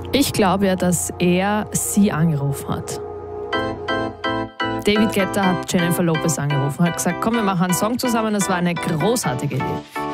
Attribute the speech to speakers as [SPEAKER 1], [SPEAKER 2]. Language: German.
[SPEAKER 1] Ich glaube ja, dass er sie angerufen hat. David Guetta hat Jennifer Lopez angerufen, hat gesagt, komm, wir machen einen Song zusammen. Das war eine großartige Idee.